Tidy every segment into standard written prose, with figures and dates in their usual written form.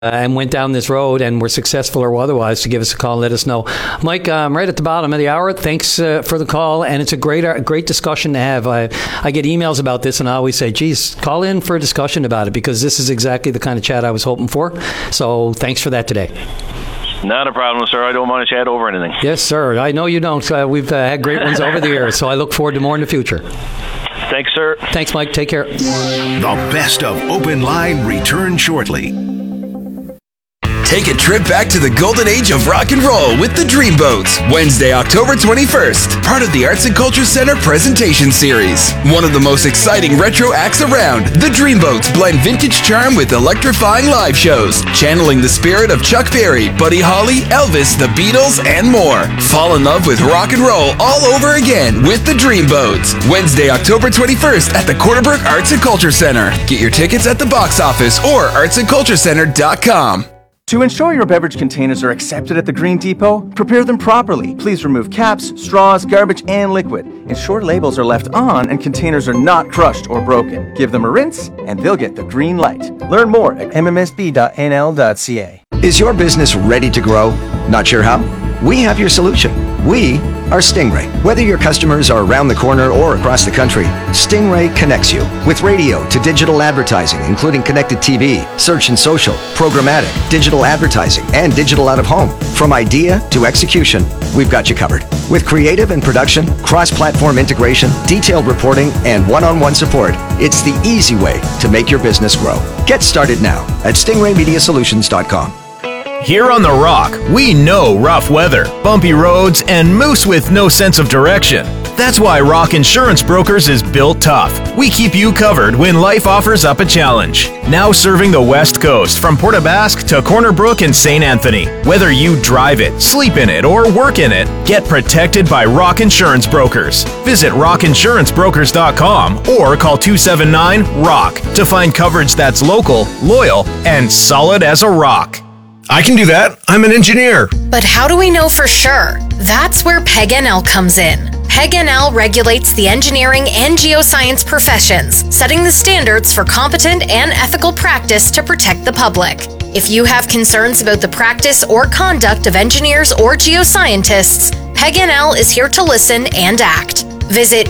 and went down this road and were successful or otherwise, to give us a call and let us know. Mike, I'm right at the bottom of the hour. Thanks for the call, and it's a great discussion to have. I get emails about this, and I always say, geez, call in for a discussion about it, because this is exactly the kind of chat I was hoping for. So thanks for that today. Not a problem, sir. I don't want to chat over anything. Yes, sir. I know you don't. We've had great ones over the years, so I look forward to more in the future. Thanks, sir. Thanks, Mike. Take care. The best of Open Line returns shortly. Take a trip back to the golden age of rock and roll with the Dreamboats, Wednesday, October 21st, part of the Arts and Culture Center presentation series. One of the most exciting retro acts around, the Dreamboats blend vintage charm with electrifying live shows, channeling the spirit of Chuck Berry, Buddy Holly, Elvis, the Beatles, and more. Fall in love with rock and roll all over again with the Dreamboats, Wednesday, October 21st at the Cornerbrook Arts and Culture Center. Get your tickets at the box office or artsandculturecenter.com. To ensure your beverage containers are accepted at the Green Depot, prepare them properly. Please remove caps, straws, garbage, and liquid. Ensure labels are left on and containers are not crushed or broken. Give them a rinse and they'll get the green light. Learn more at mmsb.nl.ca. Is your business ready to grow? Not sure how? We have your solution. We are Stingray. Whether your customers are around the corner or across the country, Stingray connects you with radio to digital advertising, including connected TV, search and social, programmatic, digital advertising, and digital out of home. From idea to execution, we've got you covered. With creative and production, cross-platform integration, detailed reporting, and one-on-one support, it's the easy way to make your business grow. Get started now at stingraymediasolutions.com. Here on The Rock, we know rough weather, bumpy roads, and moose with no sense of direction. That's why Rock Insurance Brokers is built tough. We keep you covered when life offers up a challenge. Now serving the West Coast from Port aux Basques to Corner Brook and St. Anthony. Whether you drive it, sleep in it, or work in it, get protected by Rock Insurance Brokers. Visit rockinsurancebrokers.com or call 279-ROCK to find coverage that's local, loyal, and solid as a rock. I can do that. I'm an engineer. But how do we know for sure? That's where PEG-NL comes in. PEG-NL regulates the engineering and geoscience professions, setting the standards for competent and ethical practice to protect the public. If you have concerns about the practice or conduct of engineers or geoscientists, PEG-NL is here to listen and act. Visit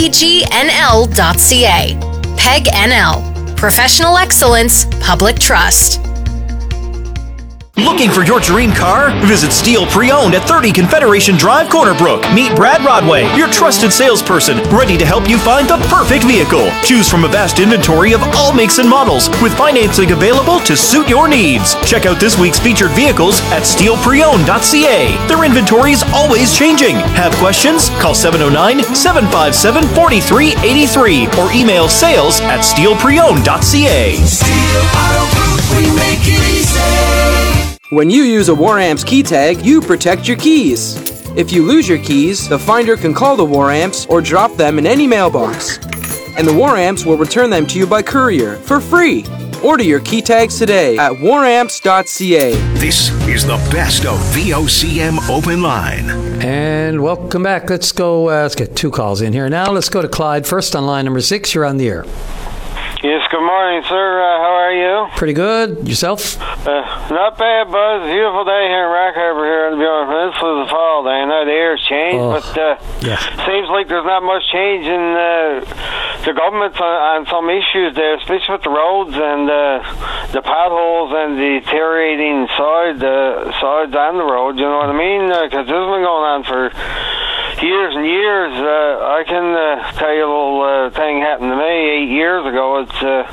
pegnl.ca. PEG-NL. Professional excellence, public trust. Looking for your dream car? Visit Steel Pre-Owned at 30 Confederation Drive, Corner Brook. Meet Brad Rodway, your trusted salesperson, ready to help you find the perfect vehicle. Choose from a vast inventory of all makes and models, with financing available to suit your needs. Check out this week's featured vehicles at steelpreowned.ca. Their inventory is always changing. Have questions? Call 709-757-4383 or email sales@steelpreowned.ca. Steel Auto Group, we make it easy. When you use a WarAmps key tag, you protect your keys. If you lose your keys, the finder can call the WarAmps or drop them in any mailbox. And the WarAmps will return them to you by courier for free. Order your key tags today at waramps.ca. This is the best of VOCM Open Line. And welcome back. Let's go. Let's get two calls in here now. Let's go to Clyde first on line number 6. You're on the air. Yes, good morning, sir. How are you? Pretty good. Yourself? Not bad, Buzz. Beautiful day here in Rock Harbor here. This was a fall day. I know the air's changed, but seems like there's not much change in the government on some issues there, especially with the roads and the potholes and the deteriorating sides on the road. You know what I mean? Because this has been going on for years and years. I can tell you a little thing happened to me 8 years ago.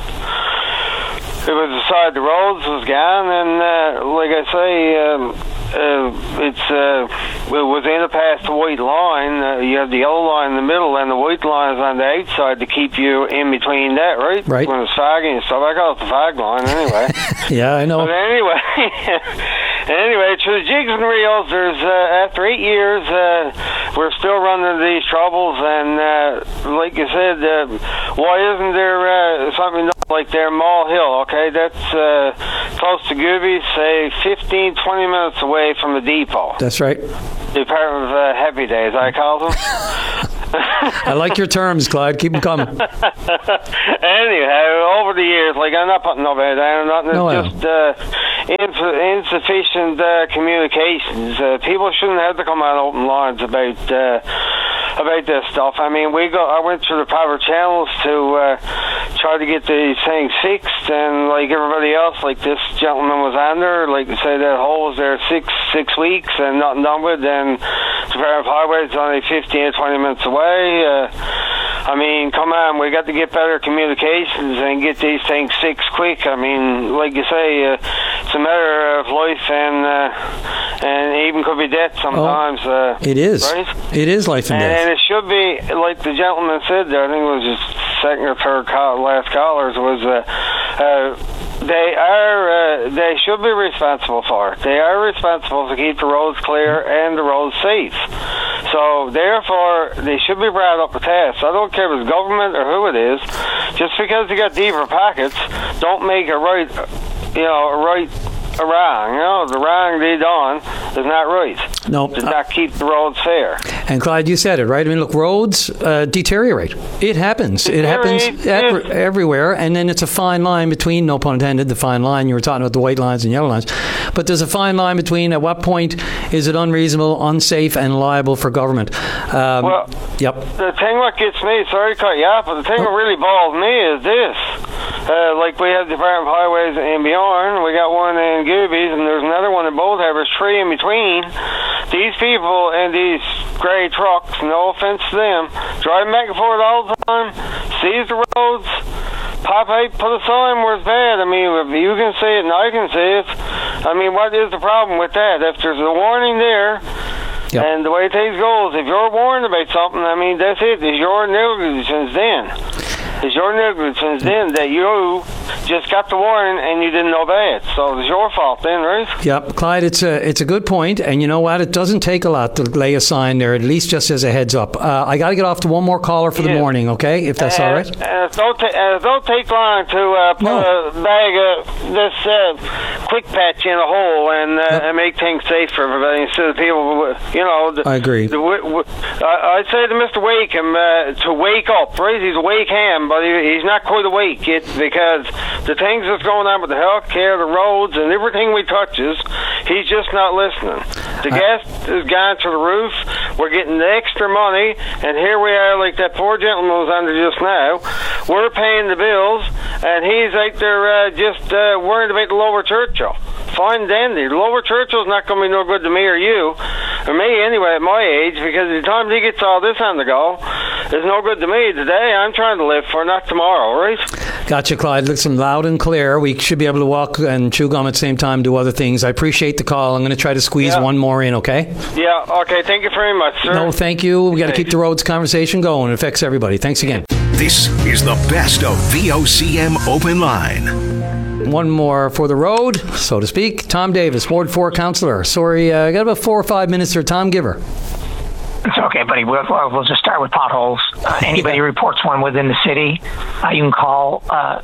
It was the side the roads was gone, and like I say, it was in a past the white line. You have the yellow line in the middle, and the white line is on the outside to keep you in between that, right? Right. When it's foggy and stuff, I call it the fog line anyway. Yeah, I know. But anyway, through the jigs and reels, there's after 8 years, we're still running these troubles, and like you said, why isn't there something like there, Mall Hill? Okay, that's close to Gooby, say 15, 20 minutes away from the depot. That's right. Department of Happy Days, I call them. I like your terms, Clyde. Keep them coming. Anyhow, over the years, like, I'm not putting nobody down or nothing. It's just insufficient communications. People shouldn't have to come out open lines about this stuff. I mean, I went through the proper channels to try to get these things fixed, and like everybody else, like this gentleman was on there, like say that hole was there six weeks and nothing done with, and Department of Highways is only 15 or 20 minutes away. I mean, come on, we got to get better communications and get these things fixed quick. I mean, like you say, it's a matter of life and even could be death sometimes. It is. Right? It is life and death. And it should be, like the gentleman said there, I think it was his second or third last callers, was they should be responsible for it. They are responsible to keep the roads clear and the roads safe. So therefore, they should be brought up to task. I don't care if it's government or who it is. Just because they got deeper pockets, don't make it right. A wrong. The wrong they done is not right. No. Does not keep the roads fair. And Clyde, you said it, right? I mean, look, roads deteriorate. It happens. It happens everywhere. And then it's a fine line between, no pun intended, the fine line. You were talking about the white lines and yellow lines. But there's a fine line between at what point is it unreasonable, unsafe, and liable for government. Yep. The thing what gets me, sorry to cut you off, but the thing that really bothers me is this. Like we have the Department of Highways in Bjorn, we got one in Goobies, and there's another one in Boldhaven. There's three in between. These people in these grey trucks, no offense to them, driving back and forth all the time, sees the roads, pop out, put a sign where it's bad. I mean, if you can see it and I can see it, I mean, what is the problem with that? If there's a warning there, yep. And the way things goes, if you're warned about something, I mean, that's it. It's your negligence then. It's your negligence then that you just got the warning and you didn't know that. So it's your fault then, right? Yep, Clyde, it's a good point, and you know what? It doesn't take a lot to lay a sign there, at least just as a heads up. I got to get off to one more caller for the morning, okay? If that's all right. It don't take long to put a bag of this quick patch in a hole and make things safe for everybody instead of people, I agree. I'd say to Mr. Wakeham to wake up, right? He's a wake ham, but he's not quite awake. It's because the things that's going on with the health care, the roads, and everything we touches, he's just not listening. The gas has gone to the roof. We're getting the extra money, and here we are, like that poor gentleman was under just now. We're paying the bills, and he's out there just worried about the Lower Churchill. Fine dandy. Lower Churchill's not going to be no good to me or you, or me anyway at my age, because the time he gets all this on the go, it's no good to me. Today, I'm trying to live for, not tomorrow, right? Gotcha, Clyde. Listen, loud and clear. We should be able to walk and chew gum at the same time, do other things. I appreciate the call. I'm going to try to squeeze one more in, okay? Yeah, okay. Thank you very much, sir. No, thank you. We got to keep the roads conversation going. It affects everybody. Thanks again. This is the best of VOCM Open Line. One more for the road, so to speak. Tom Davis, Ward 4 Councillor. Sorry, I got about 4 or 5 minutes here. Tom, give her. It's okay, buddy. We'll just start with potholes. Anybody reports one within the city, you can call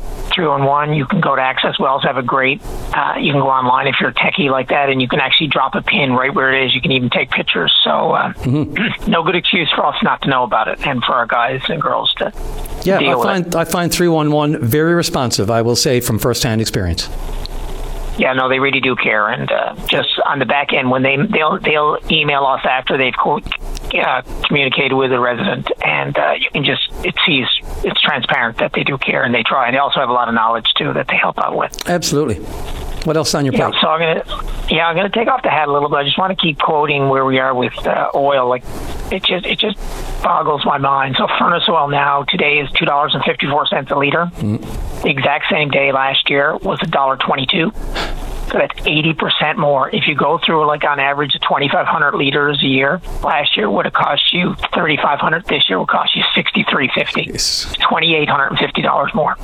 311. You can go to Access Wells, have a great. You can go online if you're a techie like that, and you can actually drop a pin right where it is. You can even take pictures. So no good excuse for us not to know about it, and for our guys and girls to deal with it. I find 311 very responsive, I will say, from first-hand experience. Yeah, no, they really do care, and just on the back end, when they'll email us after they've communicated with a resident, and you can just it's transparent that they do care and they try, and they also have a lot of knowledge too that they help out with. Absolutely. What else on your plate? So I'm gonna take off the hat a little bit. I just want to keep quoting where we are with oil. Like it just boggles my mind. So furnace oil now today is $2.54 a liter. The exact same day last year was $1.22. So that's 80% more. If you go through, like, on average, 2,500 liters a year, last year would have cost you $3,500. This year will cost you $63.50. $2,850 more.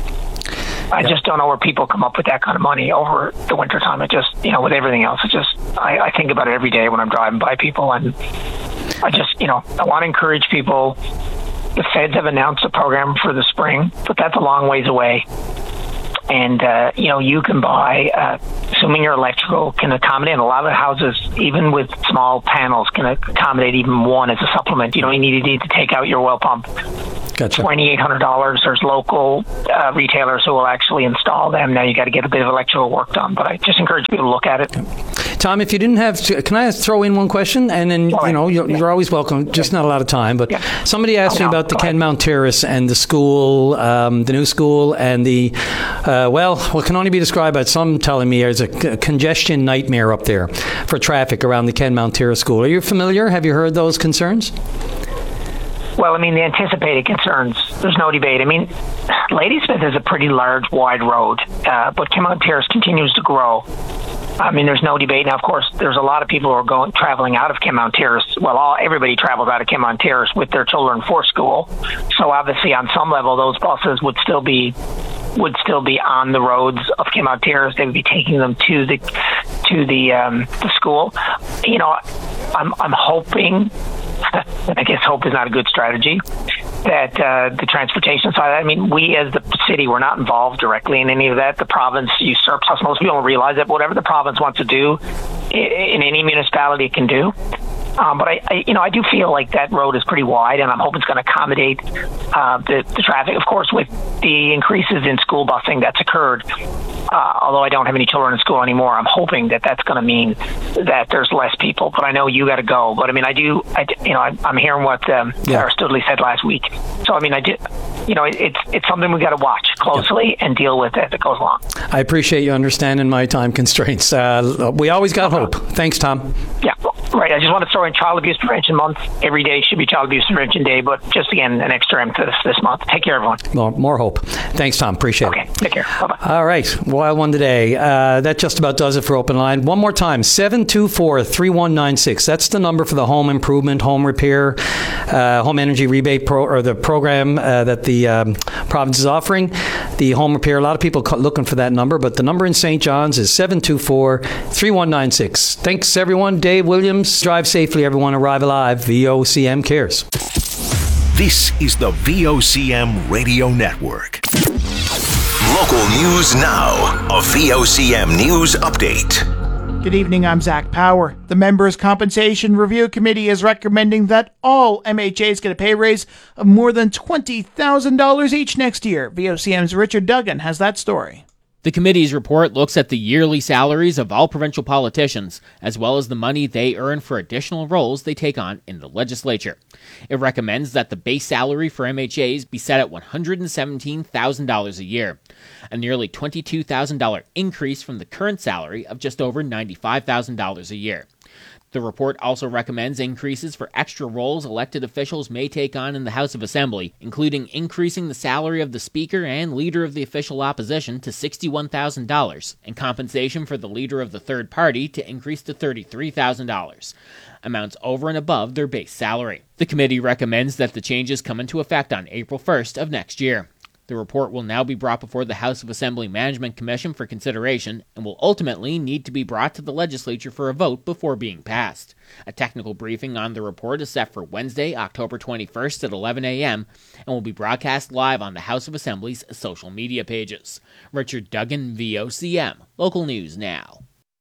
I just don't know where people come up with that kind of money over the wintertime. It just, with everything else, I think about it every day when I'm driving by people, and I just, I want to encourage people. The feds have announced a program for the spring, but that's a long ways away. And, you can buy, assuming your electrical can accommodate, and a lot of houses, even with small panels, can accommodate even one as a supplement. You don't need to take out your well pump. Gotcha. $2,800. There's local retailers who will actually install them. Now you got to get a bit of electrical work done, but I just encourage people to look at it. Tom, if you didn't have to, can I throw in one question? And then, you're always welcome, just not a lot of time. But somebody asked me about the Kenmount Terrace and the school, the new school, and the, what can only be described by some telling me as a congestion nightmare up there for traffic around the Kenmount Terrace School. Are you familiar? Have you heard those concerns? Well, I mean, the anticipated concerns, there's no debate. I mean, Ladysmith is a pretty large, wide road, but Kenmount Terrace continues to grow. I mean, there's no debate. Now, of course, there's a lot of people who are traveling out of Kenmount Terrace. Well, everybody travels out of Kenmount Terrace with their children for school. So obviously, on some level, those buses would still be on the roads of Kenmount Terrace. They would be taking them to the school. I'm hoping. I guess hope is not a good strategy, that the transportation side, I mean, we as the city, we're not involved directly in any of that. The province usurps us. Most people don't realize that. Whatever the province wants to do in any municipality, it can do. But I do feel like that road is pretty wide, and I'm hoping it's going to accommodate the traffic. Of course, with the increases in school busing that's occurred, although I don't have any children in school anymore, I'm hoping that that's going to mean that there's less people. But I know you got to go. But I mean, I'm hearing what Sarah Studley said last week. So I mean, it's something we got to watch closely and deal with as it goes along. I appreciate you understanding my time constraints. We always got hope. Thanks, Tom. Yeah, right. I just want to throw in Child Abuse Prevention Month. Every day should be Child Abuse Prevention Day, but just again, an extra emphasis this month. Take care, everyone. More hope. Thanks, Tom. Appreciate it. Okay, take care. Bye-bye. All right. Wild one today. That just about does it for Open Line. One more time, 724-3196. That's the number for the home improvement, home repair, home energy rebate the program that the province is offering. The home repair, a lot of people looking for that number, but the number in St. John's is 724-3196. Thanks, everyone. Dave Williams. Drive safely, everyone. Arrive alive. VOCM cares. This is the VOCM Radio Network. Local news now. A VOCM news update. Good evening, I'm Zach Power. The Members' Compensation Review Committee is recommending that all MHAs get a pay raise of more than $20,000 each next year. VOCM's Richard Duggan has that story. The committee's report looks at the yearly salaries of all provincial politicians, as well as the money they earn for additional roles they take on in the legislature. It recommends that the base salary for MHAs be set at $117,000 a year, a nearly $22,000 increase from the current salary of just over $95,000 a year. The report also recommends increases for extra roles elected officials may take on in the House of Assembly, including increasing the salary of the Speaker and Leader of the Official Opposition to $61,000, and compensation for the Leader of the Third Party to increase to $33,000, amounts over and above their base salary. The committee recommends that the changes come into effect on April 1st of next year. The report will now be brought before the House of Assembly Management Commission for consideration and will ultimately need to be brought to the legislature for a vote before being passed. A technical briefing on the report is set for Wednesday, October 21st at 11 a.m. and will be broadcast live on the House of Assembly's social media pages. Richard Duggan, VOCM. Local News Now.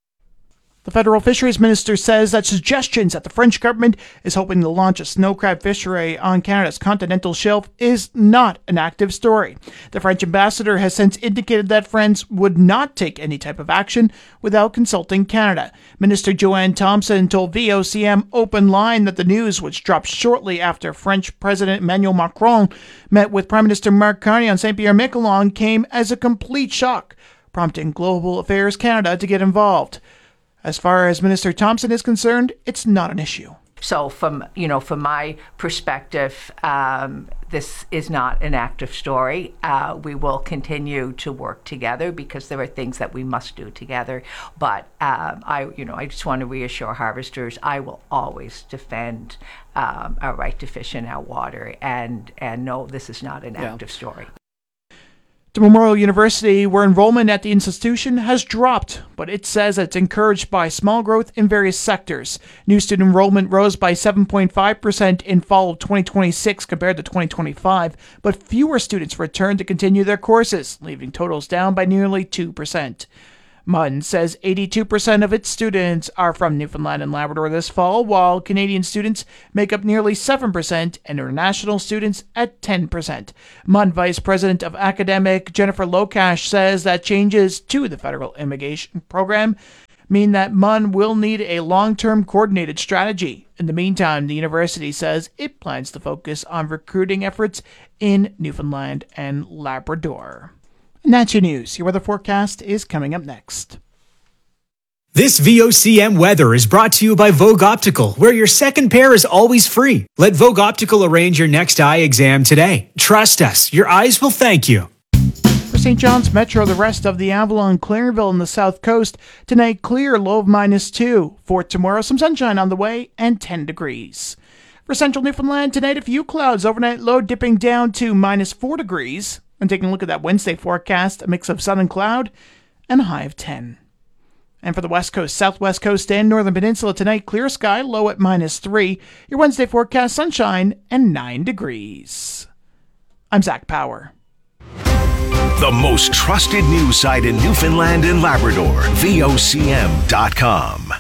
The federal fisheries minister says that suggestions that the French government is hoping to launch a snow crab fishery on Canada's continental shelf is not an active story. The French ambassador has since indicated that France would not take any type of action without consulting Canada. Minister Joanne Thompson told VOCM Open Line that the news, which dropped shortly after French President Emmanuel Macron met with Prime Minister Mark Carney on Saint-Pierre-Miquelon, came as a complete shock, prompting Global Affairs Canada to get involved. As far as Minister Thompson is concerned, it's not an issue. So from my perspective, this is not an active story. We will continue to work together because there are things that we must do together. But I just want to reassure harvesters, I will always defend our right to fish in our water, and no, this is not an active story. to Memorial University, where enrollment at the institution has dropped, but it says it's encouraged by small growth in various sectors. New student enrollment rose by 7.5% in fall of 2026 compared to 2025, but fewer students returned to continue their courses, leaving totals down by nearly 2%. MUN says 82% of its students are from Newfoundland and Labrador this fall, while Canadian students make up nearly 7% and international students at 10%. MUN Vice President of Academic Jennifer Lokash says that changes to the federal immigration program mean that MUN will need a long-term coordinated strategy. In the meantime, the university says it plans to focus on recruiting efforts in Newfoundland and Labrador. And that's your news. Your weather forecast is coming up next. This VOCM weather is brought to you by Vogue Optical, where your second pair is always free. Let Vogue Optical arrange your next eye exam today. Trust us, your eyes will thank you. For St. John's Metro, the rest of the Avalon, Clarenville, and the South Coast, tonight clear, low of -2. For tomorrow, some sunshine on the way and 10 degrees. For central Newfoundland, tonight a few clouds, overnight low dipping down to -4 degrees. And taking a look at that Wednesday forecast, a mix of sun and cloud, and a high of 10. And for the West Coast, Southwest Coast, and Northern Peninsula, tonight clear sky, low at -3. Your Wednesday forecast, sunshine and 9 degrees. I'm Zach Power. The most trusted news site in Newfoundland and Labrador, VOCM.com.